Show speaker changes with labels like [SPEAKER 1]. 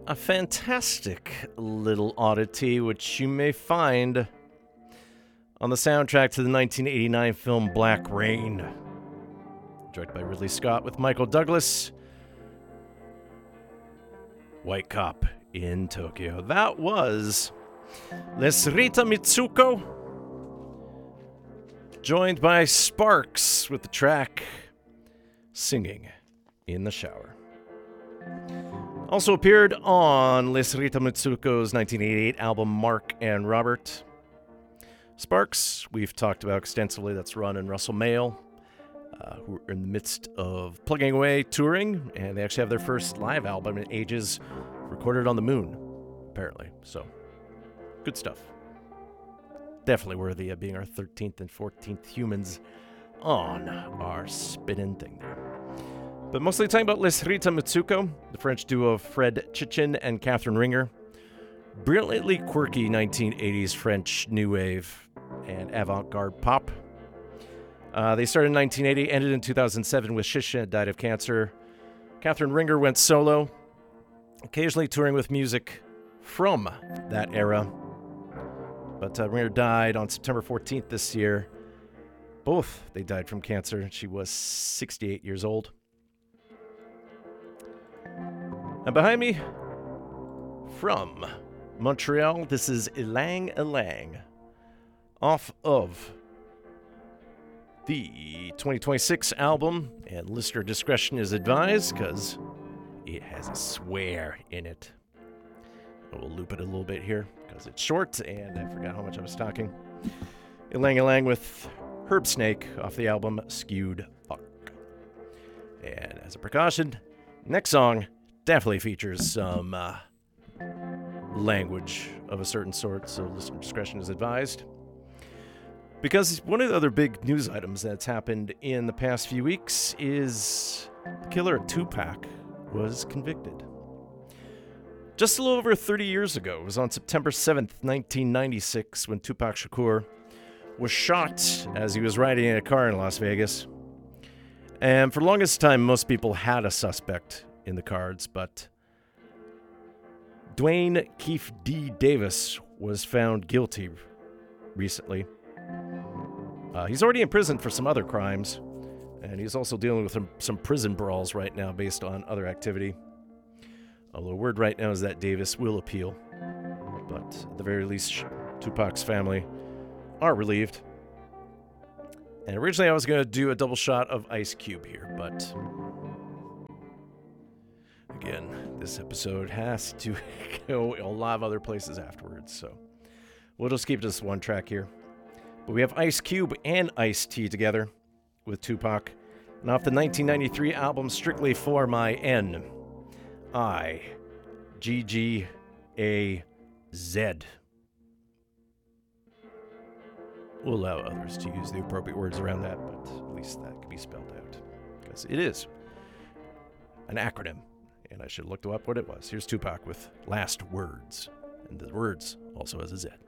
[SPEAKER 1] a fantastic little oddity which you may find on the soundtrack to the 1989 film Black Rain, directed by Ridley Scott with Michael Douglas. White Cop in Tokyo. That was Les Rita Mitsuko, joined by Sparks with the track Singing in the Shower. Also appeared on Les Rita Mitsuko's 1988 album Mark and Robert. Sparks, we've talked about extensively. That's Ron and Russell Mael, who are in the midst of plugging away touring, and they actually have their first live album in ages recorded on the moon, apparently. So, good stuff. Definitely worthy of being our 13th and 14th humans on our spinning thing there. But mostly talking about Les Rita Mitsuko, the French duo Fred Chichin and Catherine Ringer. Brilliantly quirky 1980s French new wave and avant-garde pop. They started in 1980, ended in 2007 with Chichin died of cancer. Catherine Ringer went solo, occasionally touring with music from that era. But Ringer died on September 14th this year. Both, they died from cancer. She was 68 years old. And behind me, from Montreal, this is Ilang Ilang, off of the 2026 album, and listener discretion is advised because it has a swear in it. We'll loop it a little bit here because it's short and I forgot how much I was talking. Ilang Ilang with Herb Snake off the album Skewed Fuck. And as a precaution, next song definitely features some language of a certain sort, so listener discretion is advised. Because one of the other big news items that's happened in the past few weeks is the killer of Tupac was convicted. Just a little over 30 years ago, it was on September 7th, 1996, when Tupac Shakur was shot as he was riding in a car in Las Vegas. And for the longest time, most people had a suspect in the cards, but Dwayne Keefe D. Davis was found guilty recently. He's already in prison for some other crimes, and he's also dealing with some prison brawls right now based on other activity. Although word right now is that Davis will appeal, but at the very least, Tupac's family are relieved. And originally I was going to do a double shot of Ice Cube here, but again, this episode has to go a lot of other places afterwards, so we'll just keep this one track here. But we have Ice Cube and Ice-T together with Tupac, and off the 1993 album Strictly for My N, I-G-G-A-Z. We'll allow others to use the appropriate words around that, but at least that can be spelled out, because it is an acronym, and I should have looked up what it was. Here's Tupac with Last Words, and the words also has a Z.